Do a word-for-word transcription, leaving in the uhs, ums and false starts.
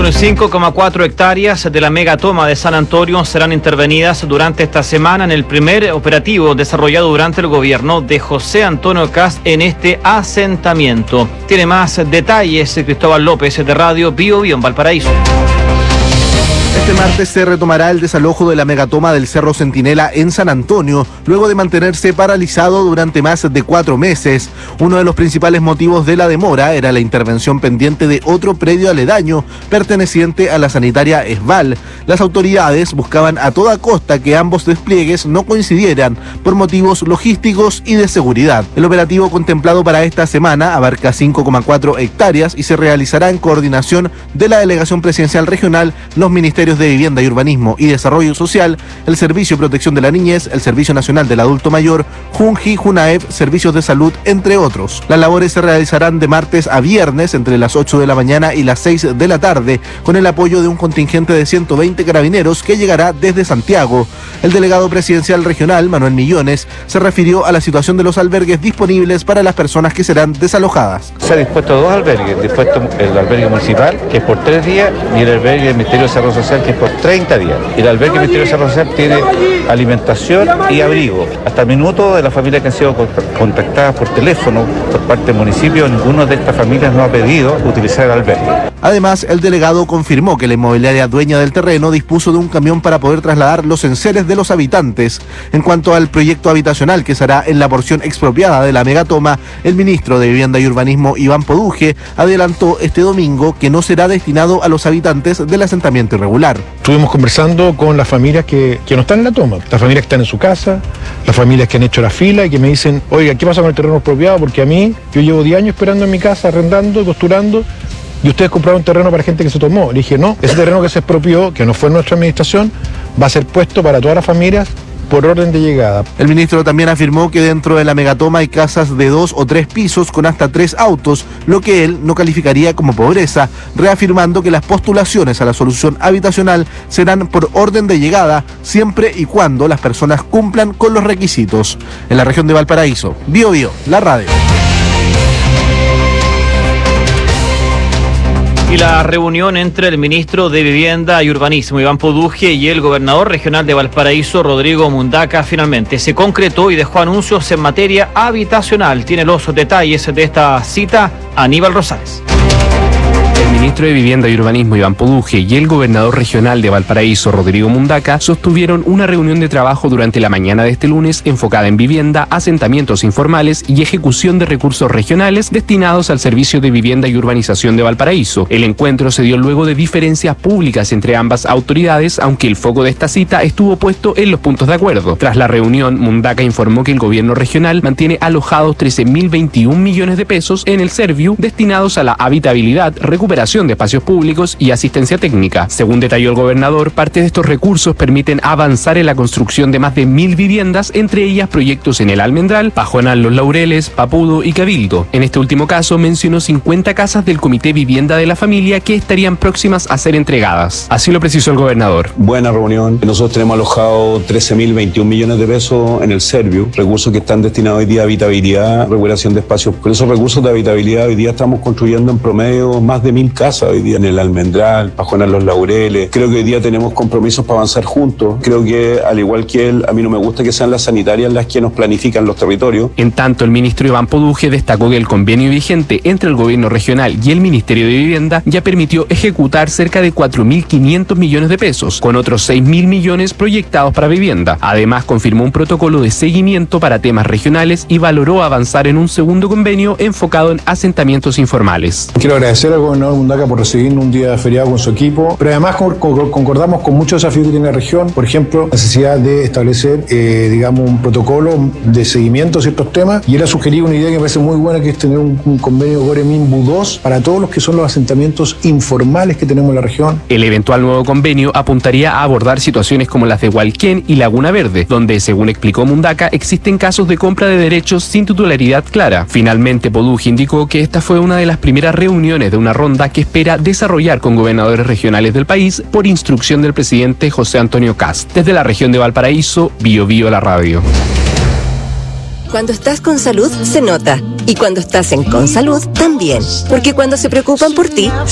Unas cinco coma cuatro hectáreas de la megatoma de San Antonio serán intervenidas durante esta semana en el primer operativo desarrollado durante el gobierno de José Antonio Kast en este asentamiento. Tiene más detalles Cristóbal López de Radio Bio Bio en Valparaíso. Este martes se retomará el desalojo de la megatoma del Cerro Centinela en San Antonio, luego de mantenerse paralizado durante más de cuatro meses. Uno de los principales motivos de la demora era la intervención pendiente de otro predio aledaño perteneciente a la sanitaria Esval. Las autoridades buscaban a toda costa que ambos despliegues no coincidieran por motivos logísticos y de seguridad. El operativo contemplado para esta semana abarca cinco coma cuatro hectáreas y se realizará en coordinación de la Delegación Presidencial Regional, los ministerios de Vivienda y Urbanismo y Desarrollo Social, el Servicio de Protección de la Niñez, el Servicio Nacional del Adulto Mayor, Junji, Junaev, Servicios de Salud, entre otros. Las labores se realizarán de martes a viernes entre las ocho de la mañana y las seis de la tarde, con el apoyo de un contingente de ciento veinte carabineros que llegará desde Santiago. El delegado presidencial regional, Manuel Millones, se refirió a la situación de los albergues disponibles para las personas que serán desalojadas. Se han dispuesto dos albergues, dispuesto el albergue municipal, que es por tres días, y el albergue del Ministerio de Desarrollo Social, que es por treinta días. El albergue del Ministerio de Desarrollo Social tiene alimentación y abrigo. Hasta el minuto de las familias que han sido contactadas por teléfono por parte del municipio, ninguno de estas familias no ha pedido utilizar el albergue. Además, el delegado confirmó que la inmobiliaria dueña del terreno dispuso de un camión para poder trasladar los enseres de los habitantes. En cuanto al proyecto habitacional que será en la porción expropiada de la megatoma, el ministro de Vivienda y Urbanismo, Iván Poduje, adelantó este domingo que no será destinado a los habitantes del asentamiento irregular. Estuvimos conversando con las familias que, que no están en la toma, las familias que están en su casa, las familias que han hecho la fila y que me dicen, oiga, ¿qué pasa con el terreno expropiado? Porque a mí, yo llevo diez años esperando en mi casa, arrendando y posturando, y ustedes compraron terreno para gente que se tomó. Le dije, no, ese terreno que se expropió, que no fue en nuestra administración, va a ser puesto para todas las familias por orden de llegada. El ministro también afirmó que dentro de la megatoma hay casas de dos o tres pisos con hasta tres autos, lo que él no calificaría como pobreza, reafirmando que las postulaciones a la solución habitacional serán por orden de llegada siempre y cuando las personas cumplan con los requisitos. En la región de Valparaíso, Bio Bio, la radio. Y la reunión entre el ministro de Vivienda y Urbanismo, Iván Poduje, y el gobernador regional de Valparaíso, Rodrigo Mundaca, finalmente se concretó y dejó anuncios en materia habitacional. Tiene los detalles de esta cita Aníbal Rosales. El ministro de Vivienda y Urbanismo, Iván Poduje, y el gobernador regional de Valparaíso, Rodrigo Mundaca, sostuvieron una reunión de trabajo durante la mañana de este lunes enfocada en vivienda, asentamientos informales y ejecución de recursos regionales destinados al Servicio de Vivienda y Urbanización de Valparaíso. El encuentro se dio luego de diferencias públicas entre ambas autoridades, aunque el foco de esta cita estuvo puesto en los puntos de acuerdo. Tras la reunión, Mundaca informó que el gobierno regional mantiene alojados trece mil veintiún millones de pesos en el Serviu destinados a la habitabilidad, recuperación de espacios públicos y asistencia técnica. Según detalló el gobernador, parte de estos recursos permiten avanzar en la construcción de más de mil viviendas, entre ellas proyectos en El Almendral, Pajonal Los Laureles, Papudo y Cabildo. En este último caso mencionó cincuenta casas del Comité Vivienda de la Familia que estarían próximas a ser entregadas. Así lo precisó el gobernador. Buena reunión. Nosotros tenemos alojado trece mil veintiún millones de pesos en el Serviu, recursos que están destinados hoy día a habitabilidad, recuperación de espacios. Con esos recursos de habitabilidad hoy día estamos construyendo en promedio más de mil casas hoy día en El Almendral, Pajonal Los Laureles. Creo que hoy día tenemos compromisos para avanzar juntos. Creo que, al igual que él, a mí no me gusta que sean las sanitarias las que nos planifican los territorios. En tanto, el ministro Iván Poduje destacó que el convenio vigente entre el gobierno regional y el Ministerio de Vivienda ya permitió ejecutar cerca de cuatro mil quinientos millones de pesos, con otros seis mil millones proyectados para vivienda. Además, confirmó un protocolo de seguimiento para temas regionales y valoró avanzar en un segundo convenio enfocado en asentamientos informales. Quiero agradecer al gobernador Mundaca por recibirnos un día feriado con su equipo, pero además concordamos con muchos desafíos que tiene la región, por ejemplo, la necesidad de establecer, eh, digamos, un protocolo de seguimiento a ciertos temas, y él ha sugerido una idea que me parece muy buena, que es tener un, un convenio Goremimbu dos para todos los que son los asentamientos informales que tenemos en la región. El eventual nuevo convenio apuntaría a abordar situaciones como las de Hualquén y Laguna Verde, donde, según explicó Mundaca, existen casos de compra de derechos sin titularidad clara. Finalmente, Poduje indicó que esta fue una de las primeras reuniones de una ronda que espera desarrollar con gobernadores regionales del país por instrucción del presidente José Antonio Kast. Desde la región de Valparaíso, Bio Bio la radio. Cuando estás con salud, se nota. Y cuando estás en Consalud, también. Porque cuando se preocupan por ti,